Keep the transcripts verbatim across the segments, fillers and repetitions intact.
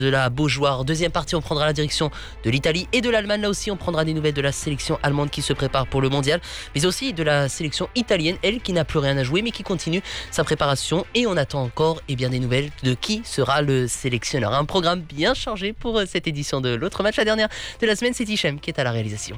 de la Beaujoire. Deuxième partie, on prendra la direction de l'Italie et de l'Allemagne. Là aussi, on prendra des nouvelles de la sélection allemande qui se prépare pour le mondial, mais aussi de la sélection italienne, elle qui n'a plus rien à jouer, mais qui continue sa préparation. Et on attend encore eh bien, des nouvelles de qui sera le sélectionneur. Un programme bien chargé pour cette édition de l'autre match. La dernière de la semaine, c'est Hichem qui est à la réalisation.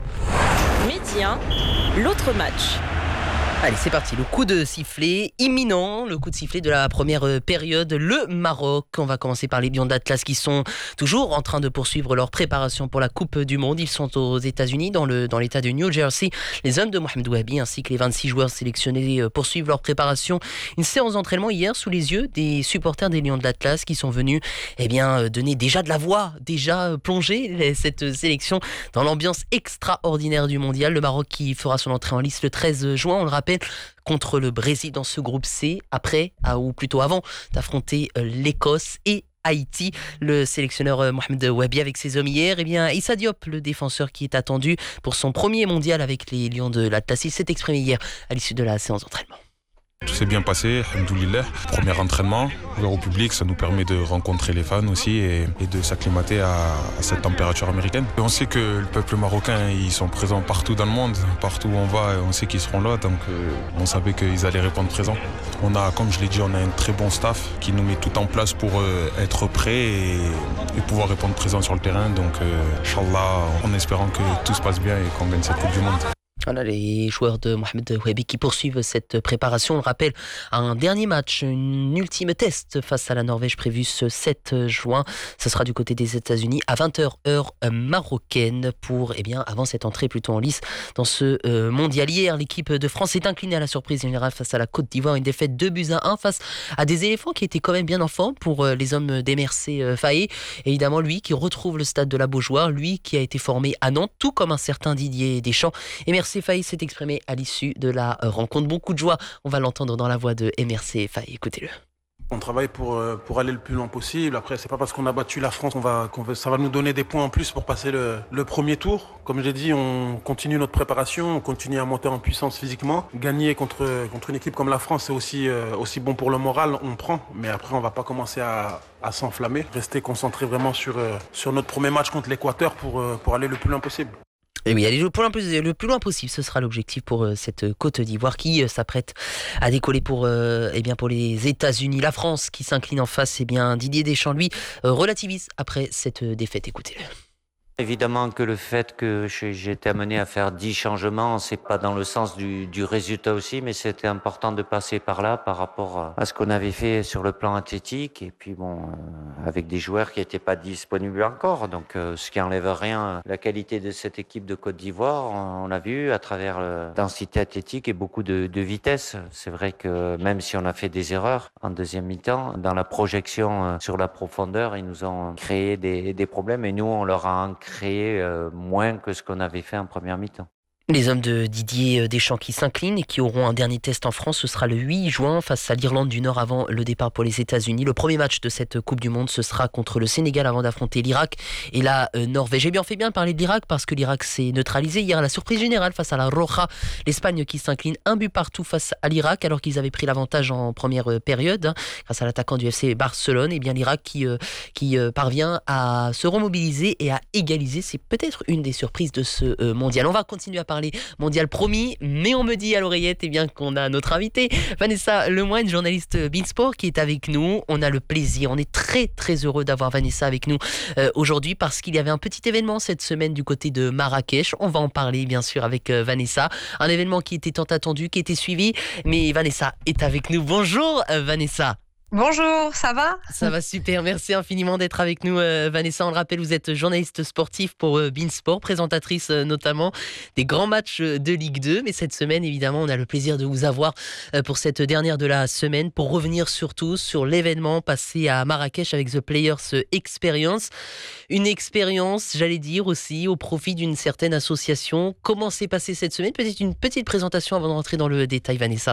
Midi un, l'autre match. Allez, c'est parti. Le coup de sifflet imminent, le coup de sifflet de la première période. Le Maroc. On va commencer par les Lions d'Atlas qui sont toujours en train de poursuivre leur préparation pour la Coupe du Monde. Ils sont aux États-Unis, dans, le, dans l'État du New Jersey. Les hommes de Mohamed Wahabi ainsi que les vingt-six joueurs sélectionnés poursuivent leur préparation. Une séance d'entraînement hier sous les yeux des supporters des Lions de l'Atlas qui sont venus eh bien, donner déjà de la voix, déjà plonger cette sélection dans l'ambiance extraordinaire du mondial. Le Maroc qui fera son entrée en lice le treize juin, on le rappelle, contre le Brésil dans ce groupe C, après, ou plutôt avant, d'affronter l'Écosse et Haïti. Le sélectionneur Mohamed Wahabi avec ses hommes hier, eh bien, Issa Diop, le défenseur qui est attendu pour son premier mondial avec les Lions de l'Atlas, il s'est exprimé hier à l'issue de la séance d'entraînement. Tout s'est bien passé, alhamdoulilah. Premier entraînement, ouvert au public, ça nous permet de rencontrer les fans aussi et, et de s'acclimater à, à cette température américaine. Et on sait que le peuple marocain, ils sont présents partout dans le monde, partout où on va, on sait qu'ils seront là, donc euh, on savait qu'ils allaient répondre présents. On a, comme je l'ai dit, on a un très bon staff qui nous met tout en place pour euh, être prêt et, et pouvoir répondre présent sur le terrain. Donc, euh, Inch'Allah, en espérant que tout se passe bien et qu'on gagne cette Coupe du Monde. Voilà les joueurs de Mohamed Wahabi qui poursuivent cette préparation. On le rappelle, un dernier match, une ultime test face à la Norvège prévu ce sept juin. Ce sera du côté des États-Unis à vingt heures heure marocaine pour, eh bien, avant cette entrée plutôt en lice dans ce euh, mondial. Hier, l'équipe de France est inclinée à la surprise générale face à la Côte d'Ivoire. Une défaite deux buts à un face à des éléphants qui étaient quand même bien en forme pour euh, les hommes d'Emer C. Faé. Évidemment, lui qui retrouve le stade de la Beaujoire, lui qui a été formé à Nantes, tout comme un certain Didier Deschamps. Emer C. Faé s'est exprimé à l'issue de la rencontre. Beaucoup de joie, on va l'entendre dans la voix de Emer C. Faé. Écoutez-le. On travaille pour, pour aller le plus loin possible. Après, c'est pas parce qu'on a battu la France qu'on va, qu'on va, ça va nous donner des points en plus pour passer le, le premier tour. Comme j'ai dit, on continue notre préparation, on continue à monter en puissance physiquement. Gagner contre, contre une équipe comme la France, c'est aussi, euh, aussi bon pour le moral, on prend. Mais après, on va pas commencer à, à s'enflammer. Rester concentré vraiment sur, euh, sur notre premier match contre l'Équateur pour, euh, pour aller le plus loin possible. Et oui, aller le plus, loin, le plus loin possible, ce sera l'objectif pour euh, cette Côte d'Ivoire qui euh, s'apprête à décoller pour, euh, eh bien, pour les États-Unis. La France qui s'incline en face, eh bien, Didier Deschamps, lui, euh, relativise après cette euh, défaite. Écoutez-le. Évidemment que le fait que j'ai été amené à faire dix changements, c'est pas dans le sens du, du résultat aussi, mais c'était important de passer par là par rapport à ce qu'on avait fait sur le plan athlétique et puis bon, euh, avec des joueurs qui n'étaient pas disponibles encore, donc euh, ce qui enlève rien la qualité de cette équipe de Côte d'Ivoire, on, on l'a vu à travers la densité athlétique et beaucoup de, de vitesse. C'est vrai que même si on a fait des erreurs en deuxième mi-temps, dans la projection euh, sur la profondeur, ils nous ont créé des, des problèmes et nous on leur a créé euh, moins que ce qu'on avait fait en première mi-temps. Les hommes de Didier Deschamps qui s'inclinent et qui auront un dernier test en France, ce sera le huit juin face à l'Irlande du Nord avant le départ pour les États-Unis. Le premier match de cette Coupe du Monde, ce sera contre le Sénégal avant d'affronter l'Irak et la euh, Norvège. J'ai bien fait bien de parler de l'Irak parce que l'Irak s'est neutralisé hier à la surprise générale face à la Roja. L'Espagne qui s'incline un but partout face à l'Irak alors qu'ils avaient pris l'avantage en première période hein, grâce à l'attaquant du F C Barcelone. Et bien l'Irak qui, euh, qui euh, parvient à se remobiliser et à égaliser. C'est peut-être une des surprises de ce euh, mondial. On va continuer à parler mondial promis, mais on me dit à l'oreillette eh bien, qu'on a notre invité, Vanessa Lemoine, journaliste Beansport, qui est avec nous. On a le plaisir, on est très très heureux d'avoir Vanessa avec nous euh, aujourd'hui parce qu'il y avait un petit événement cette semaine du côté de Marrakech. On va en parler bien sûr avec euh, Vanessa. Un événement qui était tant attendu, qui était suivi, mais Vanessa est avec nous. Bonjour euh, Vanessa. Bonjour, ça va ? Ça va super, merci infiniment d'être avec nous euh, Vanessa. On le rappelle, vous êtes journaliste sportif pour euh, Beansport, présentatrice euh, notamment des grands matchs de Ligue deux. Mais cette semaine, évidemment, on a le plaisir de vous avoir euh, pour cette dernière de la semaine pour revenir surtout sur l'événement passé à Marrakech avec The Players Experience. Une expérience, j'allais dire aussi, au profit d'une certaine association. Comment s'est passée cette semaine ? Peut-être une petite présentation avant de rentrer dans le détail, Vanessa.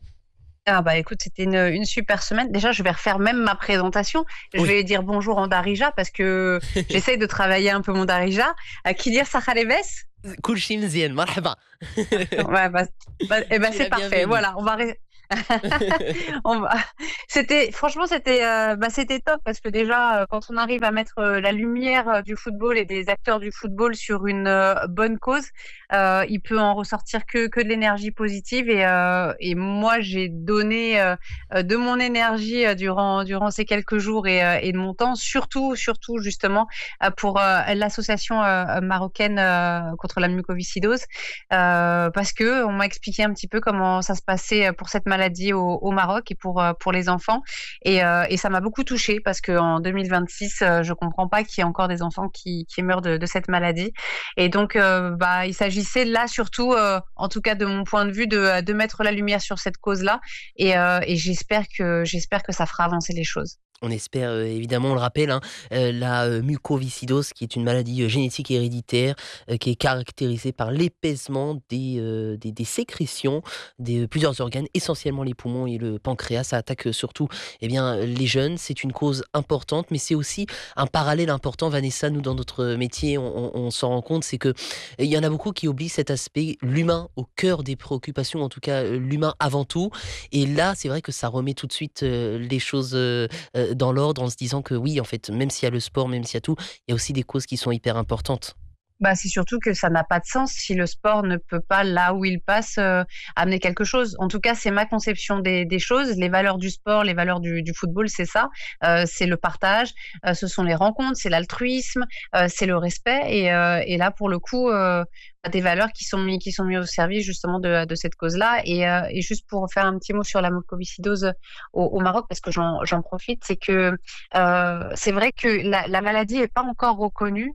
Ah bah écoute, c'était une, une super semaine. Déjà, je vais refaire même ma présentation. Je oui. vais dire bonjour en Darija parce que j'essaye de travailler un peu mon Darija. Kilir Sakhalebes. Kulchim Zien, marhaba. Ouais, bah, bah, eh ben c'est parfait. Voilà, on va, On va- C'était, franchement, c'était, euh, bah, c'était top parce que déjà, euh, quand on arrive à mettre euh, la lumière euh, du football et des acteurs du football sur une euh, bonne cause, euh, il peut en ressortir que, que de l'énergie positive. Et, euh, et moi, j'ai donné euh, euh, de mon énergie euh, durant, durant ces quelques jours et, euh, et de mon temps, surtout, surtout justement euh, pour euh, l'association euh, marocaine euh, contre la mucoviscidose, euh, parce que on m'a expliqué un petit peu comment ça se passait pour cette maladie au, au Maroc et pour euh, pour les enfants et, euh, et ça m'a beaucoup touchée parce que en deux mille vingt-six euh, je comprends pas qu'il y ait encore des enfants qui, qui meurent de, de cette maladie et donc euh, bah il s'agissait là surtout euh, en tout cas de mon point de vue de, de mettre la lumière sur cette cause-là et, euh, et j'espère que j'espère que ça fera avancer les choses. On espère, euh, évidemment, on le rappelle, hein, euh, la euh, mucoviscidose, qui est une maladie euh, génétique et héréditaire, euh, qui est caractérisée par l'épaissement des, euh, des, des sécrétions de plusieurs organes, essentiellement les poumons et le pancréas. Ça attaque euh, surtout eh bien, les jeunes. C'est une cause importante, mais c'est aussi un parallèle important. Vanessa, nous, dans notre métier, on, on, on s'en rend compte, c'est que il y en a beaucoup qui oublient cet aspect, l'humain au cœur des préoccupations, en tout cas euh, l'humain avant tout. Et là, c'est vrai que ça remet tout de suite euh, les choses euh, euh, dans l'ordre en se disant que oui, en fait, même s'il y a le sport, même s'il y a tout, il y a aussi des causes qui sont hyper importantes. Bah, c'est surtout que ça n'a pas de sens si le sport ne peut pas, là où il passe, euh, amener quelque chose. En tout cas, c'est ma conception des, des choses. Les valeurs du sport, les valeurs du, du football, c'est ça. Euh, c'est le partage, euh, ce sont les rencontres, c'est l'altruisme, euh, c'est le respect. Et, euh, et là, pour le coup, euh, des valeurs qui sont mis, qui sont mis au service justement de, de cette cause-là. Et, euh, et juste pour faire un petit mot sur la mucoviscidose au, au Maroc, parce que j'en, j'en profite, c'est que euh, c'est vrai que la, la maladie est pas encore reconnue.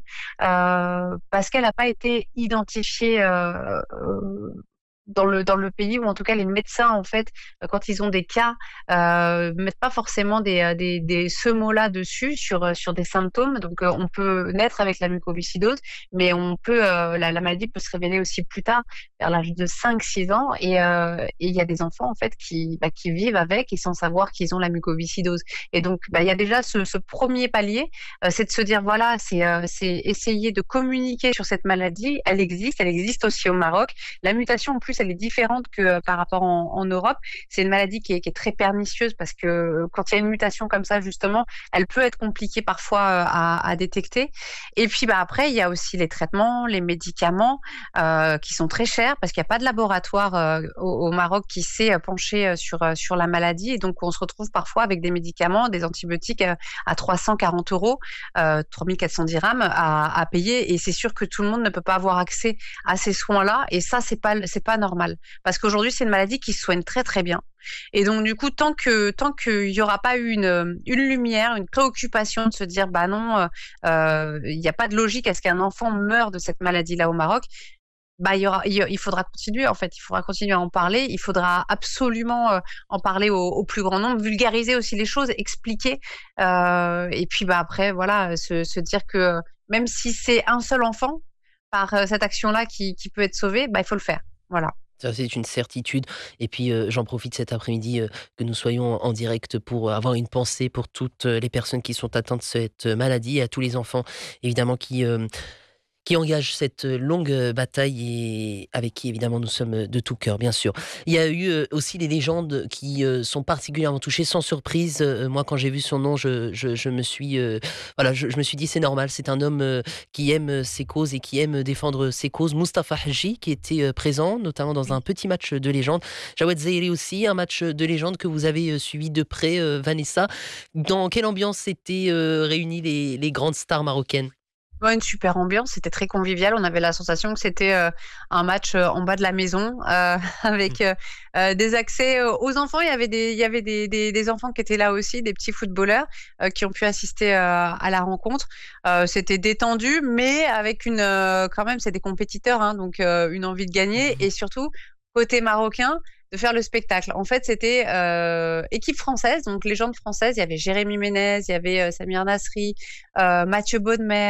Euh, parce qu'elle n'a pas été identifiée euh, euh, dans le dans le pays, ou en tout cas les médecins en fait quand ils ont des cas euh, mettent pas forcément des des, des ce mot-là dessus sur sur des symptômes. Donc euh, on peut naître avec la mucoviscidose, mais on peut euh, la, la maladie peut se révéler aussi plus tard, vers l'âge de cinq six ans, et euh, et il y a des enfants en fait qui bah, qui vivent avec et sans savoir qu'ils ont la mucoviscidose. Et donc bah il y a déjà ce, ce premier palier, euh, c'est de se dire voilà, c'est euh, c'est essayer de communiquer sur cette maladie. Elle existe, elle existe aussi au Maroc. La mutation en plus elle est différente que euh, par rapport en, en Europe. C'est une maladie qui est, qui est très pernicieuse parce que euh, quand il y a une mutation comme ça, justement, elle peut être compliquée parfois euh, à, à détecter. Et puis bah, après, il y a aussi les traitements, les médicaments euh, qui sont très chers parce qu'il n'y a pas de laboratoire euh, au, au Maroc qui s'est euh, penché sur, euh, sur la maladie. Et donc, on se retrouve parfois avec des médicaments, des antibiotiques euh, à trois cent quarante euros, euh, trois mille quatre cents dirhams à, à payer. Et c'est sûr que tout le monde ne peut pas avoir accès à ces soins-là. Et ça, c'est pas, c'est pas normal. Parce qu'aujourd'hui, c'est une maladie qui se soigne très, très bien. Et donc, du coup, tant que tant qu'il n'y aura pas une, une lumière, une préoccupation de se dire, bah non, euh, il n'y a pas de logique à ce qu'un enfant meure de cette maladie-là au Maroc, bah, il y aura, il faudra continuer, en fait. Il faudra continuer à en parler. Il faudra absolument euh, en parler au, au plus grand nombre, vulgariser aussi les choses, expliquer. Euh, et puis, bah, après, voilà, se, se dire que même si c'est un seul enfant, par euh, cette action-là qui, qui peut être sauvé, bah, il faut le faire. Voilà. Ça, c'est une certitude. Et puis, euh, j'en profite cet après-midi euh, que nous soyons en, en direct pour avoir une pensée pour toutes les personnes qui sont atteintes de cette maladie et à tous les enfants, évidemment, qui... Euh, qui engage cette longue bataille et avec qui, évidemment, nous sommes de tout cœur, bien sûr. Il y a eu aussi des légendes qui sont particulièrement touchées, sans surprise. Moi, quand j'ai vu son nom, je, je, je me suis, euh, voilà, je, je me suis dit, c'est normal, c'est un homme qui aime ses causes et qui aime défendre ses causes. Mustapha Hadji, qui était présent, notamment dans un petit match de légende. Jawed Zahiri aussi, un match de légende que vous avez suivi de près, Vanessa. Dans quelle ambiance étaient réunies les, les grandes stars marocaines? Ouais, une super ambiance, c'était très convivial. On avait la sensation que c'était euh, un match euh, en bas de la maison euh, avec euh, euh, des accès euh, aux enfants. Il y avait des, il y avait des, des, des enfants qui étaient là aussi, des petits footballeurs euh, qui ont pu assister euh, à la rencontre. Euh, c'était détendu, mais avec une, euh, quand même, c'est des compétiteurs, hein, donc euh, une envie de gagner et surtout côté marocain, de faire le spectacle. En fait, c'était euh, équipe française, donc légende française. Il y avait Jérémy Ménez, il y avait euh, Samir Nasri, euh, Mathieu Baudemer,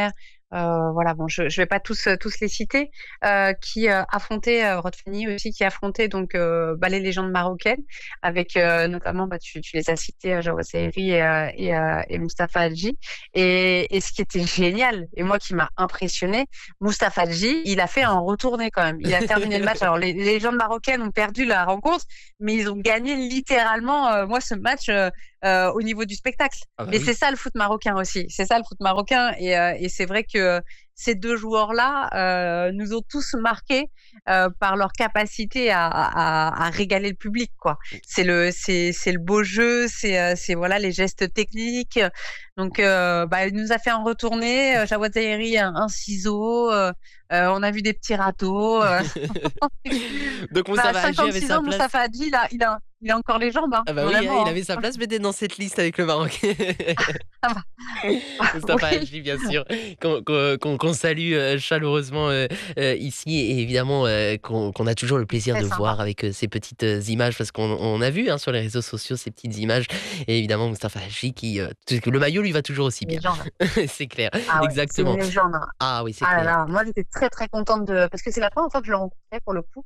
Euh, voilà, bon, je, je vais pas tous tous les citer, euh, qui euh, affrontaient euh, Rod Fanny aussi, qui affrontait donc euh, bah, les légendes marocaines, avec euh, notamment, bah, tu, tu les as cités, euh, Jawad Zahiri et, euh, et, euh, et Mustapha Hadji. Et, et ce qui était génial, et moi qui m'a impressionné, Mustapha Hadji, il a fait un retourné quand même. Il a terminé le match. Alors les, les légendes marocaines ont perdu la rencontre, mais ils ont gagné littéralement, euh, moi, ce match. Euh, euh, au niveau du spectacle. Ah bah Mais oui. c'est ça le foot marocain aussi. C'est ça le foot marocain. Et, euh, et c'est vrai que ces deux joueurs-là euh, nous ont tous marqués euh, par leur capacité à, à, à régaler le public, quoi. C'est le, c'est, c'est le beau jeu, c'est, euh, c'est voilà les gestes techniques. Donc, euh, bah, il nous a fait un retourné. Euh, Jawad Zahiri, un, un ciseau. Euh, euh, on a vu des petits râteaux. Euh. Donc Bah, Mustapha Hadji avait cinquante-six sa ans, place. Moustapha Hadji, il a, il a, il a encore les jambes, hein, Ah bah oui, vraiment. il Hein. avait sa place peut-être dans cette liste avec le Maroc. Ah bah, Mustapha oui. Hadji, bien sûr, qu'on qu'on- qu'on- qu'on salue euh, chaleureusement euh, euh, ici et évidemment euh, qu'on qu'on a toujours le plaisir Très de sympa. voir avec euh, ces petites euh, images parce qu'on on a vu hein, sur les réseaux sociaux ces petites images et évidemment Mustapha Hadji qui euh, que le maillot lui va toujours aussi bien. Légende. C'est clair, Ah ouais, c'est une exactement. légende. Hein. Ah oui, c'est Ah là clair. là, moi j'étais très très contente de parce que c'est la première fois que je le rencontrais pour le coup.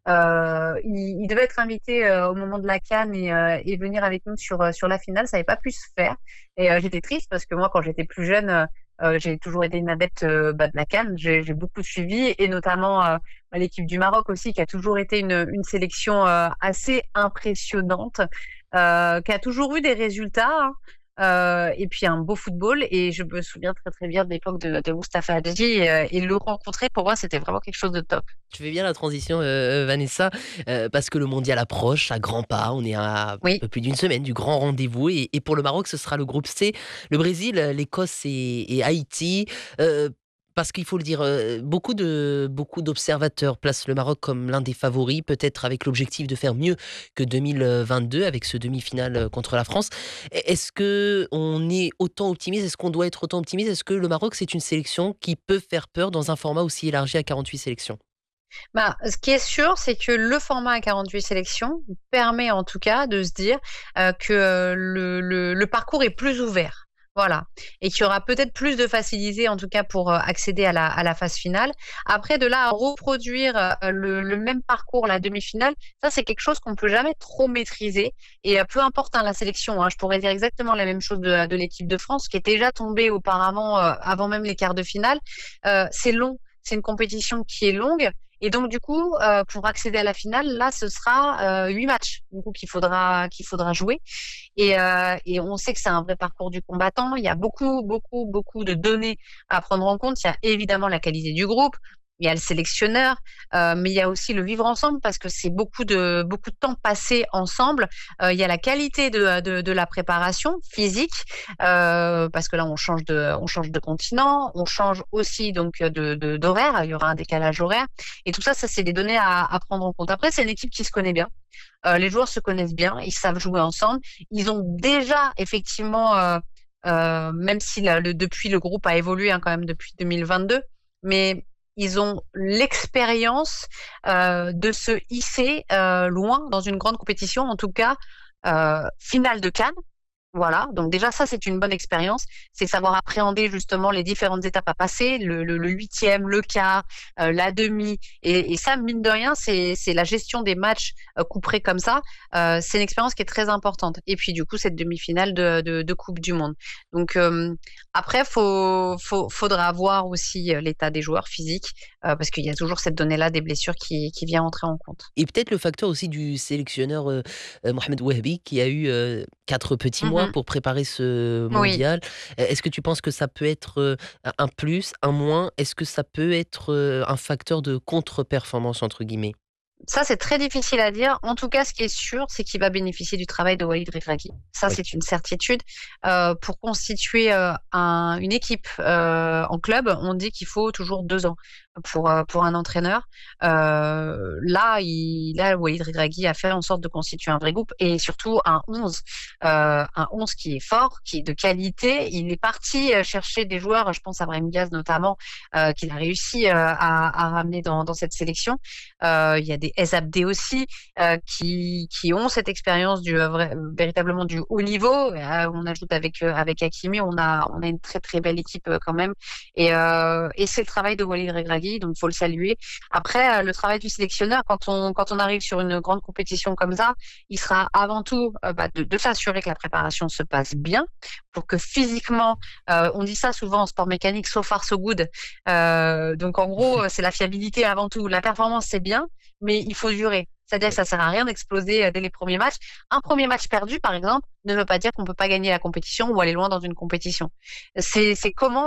Euh, il, il devait être invité euh, au moment de la CAN et, euh, et venir avec nous sur euh, sur la finale, ça n'avait pas pu se faire. Et euh, j'étais triste parce que moi quand j'étais plus jeune, euh, euh, j'ai toujours été une adepte euh, bah, de la CAN. J'ai, j'ai beaucoup suivi et notamment euh, bah, l'équipe du Maroc aussi qui a toujours été une une sélection euh, assez impressionnante, euh, qui a toujours eu des résultats. Hein. Euh, et puis un beau football et je me souviens très très bien de l'époque de, de Mustapha Hadji et, euh, et le rencontrer pour moi c'était vraiment quelque chose de top. Tu fais bien la transition, euh, Vanessa, euh, parce que le mondial approche à grands pas. On est à un Oui. peu plus d'une semaine du grand rendez-vous. Et, et pour le Maroc, ce sera le groupe C, le Brésil, l'Écosse et, et Haïti. Euh, parce qu'il faut le dire, euh, beaucoup de beaucoup d'observateurs placent le Maroc comme l'un des favoris, peut-être avec l'objectif de faire mieux que deux mille vingt-deux avec ce demi-finale euh, contre la France. Est-ce que on est autant optimiste? Est-ce qu'on doit être autant optimiste? Est-ce que le Maroc, c'est une sélection qui peut faire peur dans un format aussi élargi à quarante-huit sélections? Bah, ce qui est sûr, c'est que le format à quarante-huit sélections permet en tout cas de se dire euh, que euh, le, le, le parcours est plus ouvert. Voilà. Et qu'il y aura peut-être plus de facilité, en tout cas, pour euh, accéder à la, à la phase finale. Après, de là à reproduire euh, le, le même parcours, la demi-finale, ça, c'est quelque chose qu'on ne peut jamais trop maîtriser. Et euh, peu importe hein, la sélection, hein, je pourrais dire exactement la même chose de, de l'équipe de France, qui est déjà tombée auparavant, euh, avant même les quarts de finale. Euh, c'est long. C'est une compétition qui est longue. Et donc, du coup, euh, pour accéder à la finale, là, ce sera euh, huit matchs du coup, qu'il faudra, qu'il faudra jouer. Et, euh, et on sait que c'est un vrai parcours du combattant. Il y a beaucoup, beaucoup, beaucoup de données à prendre en compte. Il y a évidemment la qualité du groupe. Il y a le sélectionneur, euh, mais il y a aussi le vivre ensemble parce que c'est beaucoup de beaucoup de temps passé ensemble. Euh, il y a la qualité de, de, de la préparation physique euh, parce que là on change de on change de continent, on change aussi donc de, de d'horaire. Il y aura un décalage horaire et tout ça, ça c'est des données à, à prendre en compte. Après c'est une équipe qui se connaît bien. Euh, les joueurs se connaissent bien, ils savent jouer ensemble. Ils ont déjà effectivement, euh, euh, même si la, le, depuis le groupe a évolué hein, quand même depuis deux mille vingt-deux, mais ils ont l'expérience euh, de se hisser euh, loin dans une grande compétition, en tout cas euh, finale de CAN. Voilà, donc déjà ça c'est une bonne expérience, c'est savoir appréhender justement les différentes étapes à passer, le, le, le huitième, le quart, euh, la demi, et, et ça mine de rien c'est c'est la gestion des matchs euh, couperés comme ça, euh, c'est une expérience qui est très importante. Et puis du coup cette demi-finale de, de, de Coupe du Monde. Donc euh, après faut, faut faudra voir aussi l'état des joueurs physiques euh, parce qu'il y a toujours cette donnée-là des blessures qui qui vient entrer en compte. Et peut-être le facteur aussi du sélectionneur euh, euh, Mohamed Wahbi qui a eu euh, quatre petits mois Mm-hmm. pour préparer ce Oui. mondial. Euh, Est-ce que tu penses que ça peut être euh, un plus, un moins? Est-ce que ça peut être euh, un facteur de contre-performance entre guillemets? Ça, c'est très difficile à dire. En tout cas, ce qui est sûr, c'est qu'il va bénéficier du travail de Walid Regragui. Ça, Oui. c'est une certitude. Euh, pour constituer euh, un, une équipe euh, en club, on dit qu'il faut toujours deux ans pour euh, pour un entraîneur. Euh, là, il, là, Walid Regragui a fait en sorte de constituer un vrai groupe et surtout un onze, euh, un onze qui est fort, qui est de qualité. Il est parti chercher des joueurs, je pense à Brahim Diaz notamment, euh, qu'il a réussi euh, à, à ramener dans, dans cette sélection. Euh, il y a des des S A B D aussi, euh, qui, qui ont cette expérience du euh, vrai- véritablement du haut niveau. Euh, on ajoute avec euh, avec Hakimi, on a on a une très très belle équipe euh, quand même. Et euh, et c'est le travail de Walid Regragui, donc faut le saluer. Après, euh, le travail du sélectionneur, quand on quand on arrive sur une grande compétition comme ça, il sera avant tout euh, bah, de, de s'assurer que la préparation se passe bien, pour que physiquement, euh, on dit ça souvent en sport mécanique, so far so good. Euh, donc en gros, c'est la fiabilité avant tout. La performance c'est bien, mais il faut durer. C'est-à-dire que ça sert à rien d'exploser euh, dès les premiers matchs. Un premier match perdu, par exemple, ne veut pas dire qu'on peut pas gagner la compétition ou aller loin dans une compétition. C'est c'est comment